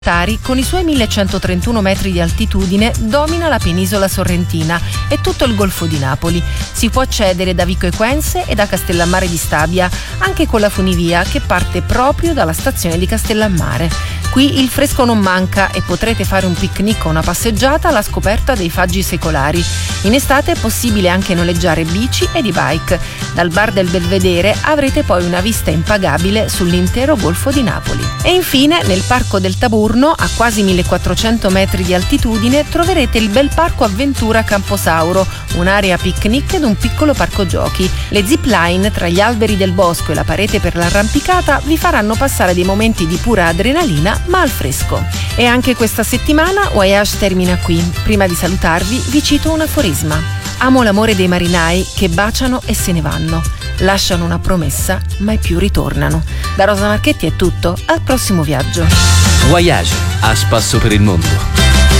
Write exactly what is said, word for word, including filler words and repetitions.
Con i suoi millecentotrentuno metri di altitudine domina la penisola sorrentina e tutto il Golfo di Napoli. Si può accedere da Vico Equense e da Castellammare di Stabia, anche con la funivia che parte proprio dalla stazione di Castellammare. Qui il fresco non manca e potrete fare un picnic o una passeggiata alla scoperta dei faggi secolari. In estate è possibile anche noleggiare bici ed e-bike. Dal bar del Belvedere avrete poi una vista impagabile sull'intero Golfo di Napoli. E infine nel Parco del Taburno, a quasi millequattrocento metri di altitudine, troverete il bel parco avventura Camposauro, un'area picnic ed un piccolo parco giochi. Le zip line tra gli alberi del bosco e la parete per l'arrampicata vi faranno passare dei momenti di pura adrenalina, ma al fresco. E anche questa settimana Voyage termina qui. Prima di salutarvi vi cito un aforisma: amo l'amore dei marinai che baciano e se ne vanno, lasciano una promessa mai più ritornano. Da Rosa Marchetti è tutto, al prossimo viaggio. Voyage, a spasso per il mondo.